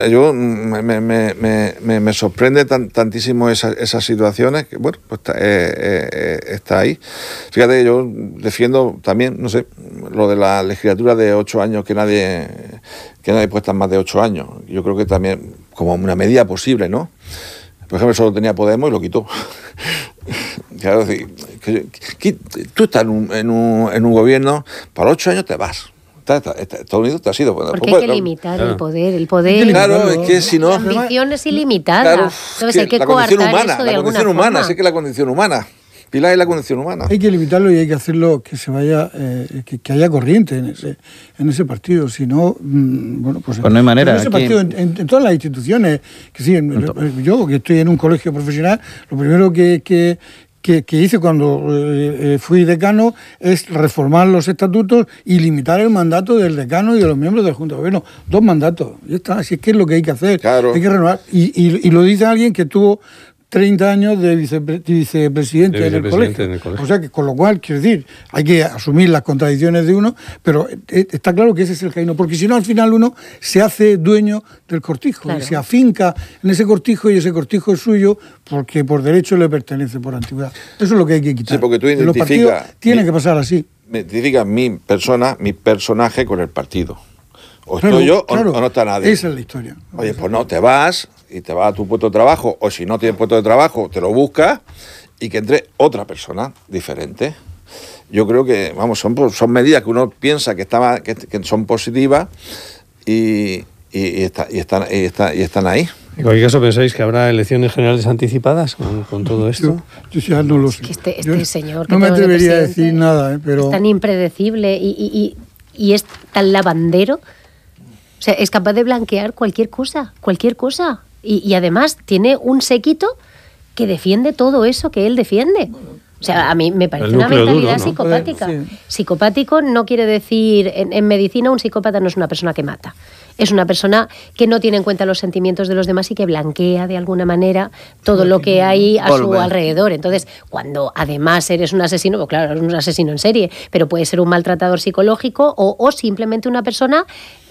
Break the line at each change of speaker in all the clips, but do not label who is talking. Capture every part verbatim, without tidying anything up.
Yo me, me, me, me, me sorprende tan, tantísimo esa, esas situaciones que, bueno, pues está, eh, eh, está ahí. Fíjate, yo defiendo también, no sé, lo de la legislatura de ocho años, que nadie que nadie puesta más de ocho años. Yo creo que también como una medida posible, ¿no? Por ejemplo, solo tenía Podemos y lo quitó. Claro, es decir, que, que, tú estás en un, en, un, en un gobierno, para ocho años te vas. Estados Unidos te ha sido...
Porque pues, hay que limitar claro. el poder, el poder...
Claro, es que si no...
La ambición es ilimitada,
claro,
entonces hay que
la
coartar
condición humana,
eso de
la
alguna
condición
forma.
humana, sé que la condición humana, Pilar es la condición humana.
Hay que limitarlo y hay que hacerlo que se vaya, eh, que, que haya corriente en ese, en ese partido, si no, mmm, bueno, pues...
Pues no hay manera.
En ese partido, en, en, en todas las instituciones, que sí, en, yo que estoy en un colegio profesional, lo primero que... que Que, que hice cuando eh, fui decano es reformar los estatutos y limitar el mandato del decano y de los miembros de la Junta de Gobierno. Dos mandatos, ya está, así es que es lo que hay que hacer.
Claro.
Hay que renovar. Y, y, y lo dice alguien que tuvo treinta años de vicepre, vicepresidente, de vicepresidente en, el colegio. en el colegio. O sea que, con lo cual, quiero decir, hay que asumir las contradicciones de uno, pero está claro que ese es el camino, porque si no, al final uno se hace dueño del cortijo, claro. y se afinca en ese cortijo y ese cortijo es suyo porque por derecho le pertenece por antigüedad. Eso es lo que hay que quitar.
Sí, porque tú identificas...
Tiene que pasar así.
Identificas mi persona, mi personaje con el partido. O estoy claro, yo claro, o no está nadie.
Esa es la historia.
Oye, pues no, te vas y te vas a tu puesto de trabajo, o si no tienes puesto de trabajo, te lo buscas y que entre otra persona diferente. Yo creo que, vamos, son, son medidas que uno piensa que, estaba, que, que son positivas y, y, y, está, y, están, y, está, y están ahí.
En cualquier caso, ¿pensáis que habrá elecciones generales anticipadas con, con todo esto?
Yo, yo ya no lo sé.
Es que este, este
yo
señor...
No me atrevería a decir nada, ¿eh? Pero...
Es tan impredecible y, y, y, y es tan lavandero. O sea, es capaz de blanquear cualquier cosa, cualquier cosa. Y, y además tiene un séquito que defiende todo eso que él defiende. O sea, a mí me parece una mentalidad duro, ¿no? psicopática. Sí. Psicopático no quiere decir, en, en medicina un psicópata no es una persona que mata. Es una persona que no tiene en cuenta los sentimientos de los demás y que blanquea de alguna manera todo lo que hay a su alrededor. Entonces, cuando además eres un asesino, pues claro, eres un asesino en serie, pero puede ser un maltratador psicológico o, o simplemente una persona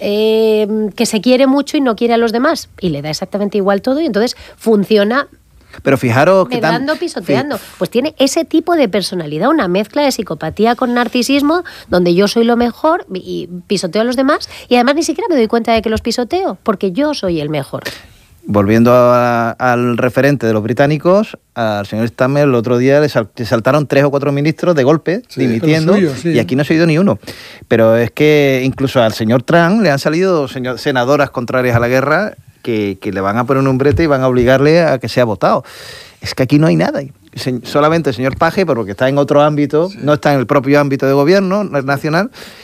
eh, que se quiere mucho y no quiere a los demás y le da exactamente igual todo y entonces funciona...
Pero fijaros que
medrando, pisoteando. Pues tiene ese tipo de personalidad, una mezcla de psicopatía con narcisismo, donde yo soy lo mejor y pisoteo a los demás, y además ni siquiera me doy cuenta de que los pisoteo, porque yo soy el mejor.
Volviendo a, al referente de los británicos, al señor Starmer el otro día le, sal, le saltaron tres o cuatro ministros de golpe, sí, dimitiendo, suyo, sí. Y aquí no se ha ido ni uno. Pero es que incluso al señor Trump le han salido señor, senadoras contrarias a la guerra, Que, que le van a poner un brete y van a obligarle a que sea votado. Es que aquí no hay nada. Se, solamente el señor Paje, porque está en otro ámbito, sí. no está en el propio ámbito de gobierno nacional,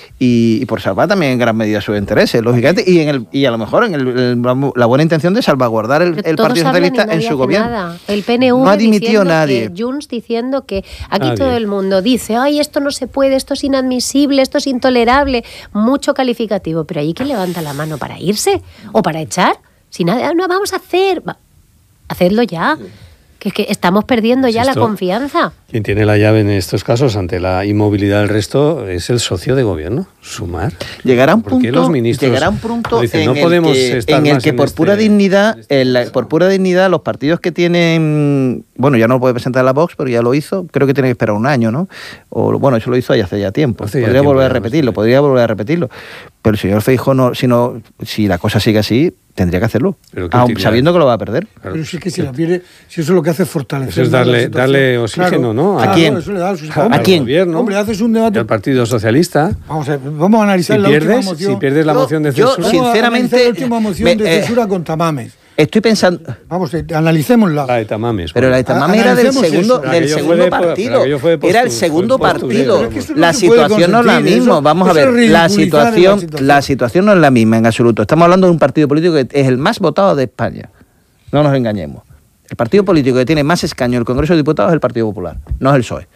y, y por salvar también en gran medida sus intereses, lógicamente, y en el y a lo mejor en el, el, la buena intención de salvaguardar el, el Partido Socialista en su gobierno.
Nada. El P N V
no ha dimitido nadie.
Que, Junts diciendo que aquí nadie. Todo el mundo dice, ay, esto no se puede, esto es inadmisible, esto es intolerable, mucho calificativo, pero allí ¿quién levanta la mano para irse o para echar? Si nada, no vamos a hacer, hacedlo ya, que es que estamos perdiendo ya la confianza.
Quien tiene la llave en estos casos ante la inmovilidad del resto es el socio de gobierno, Sumar.
Llegará un punto, los ministros llegará un punto dicen, en, no el podemos que, en el que por este, pura dignidad, este el, por pura dignidad, los partidos que tienen, bueno, ya no lo puede presentar la Vox, pero ya lo hizo, creo que tiene que esperar un año, ¿no? O bueno, eso lo hizo hace ya tiempo. Hace podría ya tiempo, volver a repetirlo, podría volver a repetirlo. Pero el señor Feijóo no, si no, si la cosa sigue así, tendría que hacerlo, aun sabiendo que lo va a perder.
Claro. Pero si es que si la pierde, si eso es lo que hace es fortalecer.
Eso es darle, darle oxígeno, claro, ¿no?
¿A
claro,
quién?
Eso le da
¿A, ¿A quién?
Gobierno. Hombre, haces un debate.
Al Partido Socialista.
Vamos a ver, vamos a analizar
si
la
pierdes,
última moción.
Si pierdes la
yo,
moción de censura.
Yo, sinceramente,
la última moción
me,
de
eh,
censura con Tamames.
Estoy pensando...
Vamos, analicémosla.
La de Tamames.
Pero la de Tamames era del segundo, del segundo de, partido. Postura, era el segundo partido. Es que no la situación no es la misma. Eso, Vamos a ver, la situación, la situación la situación no es la misma en absoluto. Estamos hablando de un partido político que es el más votado de España. No nos engañemos. El partido político que tiene más escaños en el Congreso de Diputados es el Partido Popular, no es el P S O E.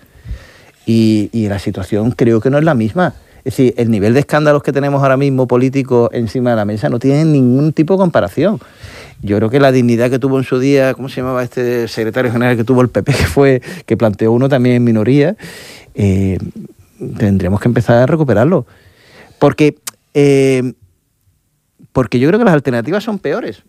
Y, y la situación creo que no es la misma. Es decir, el nivel de escándalos que tenemos ahora mismo políticos encima de la mesa no tiene ningún tipo de comparación. Yo creo que la dignidad que tuvo en su día, ¿cómo se llamaba este secretario general que tuvo el P P, que fue que planteó uno también en minoría? Eh, tendremos que empezar a recuperarlo. Porque, eh, porque yo creo que las alternativas son peores.